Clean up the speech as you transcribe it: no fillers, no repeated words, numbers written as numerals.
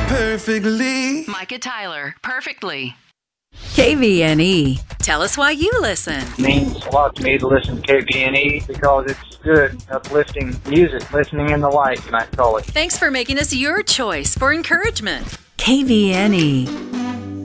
perfectly. Micah Tyler, Perfectly. KVNE. Tell us why you listen. It means a lot to me to listen to KVNE because it's good, uplifting music, listening in the light, you might call it. Thanks for making us your choice for encouragement. KVNE.